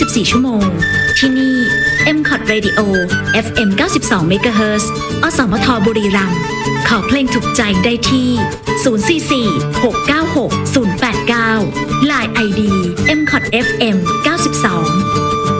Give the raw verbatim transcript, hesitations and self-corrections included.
บสี่ ชั่วโมงที่นี่ เอ็ม คอท Radio เอฟ เอ็ม เก้าสิบสอง เมกะเฮิรตซ์ อสมทบุรีรัมย์ขอเพลงถูกใจได้ที่ศูนย์ สี่ สี่ หก เก้า หก ศูนย์ แปด เก้า ไลน์ ไอ ดี เอ็ม คอท เอฟ เอ็ม เก้าสิบสอง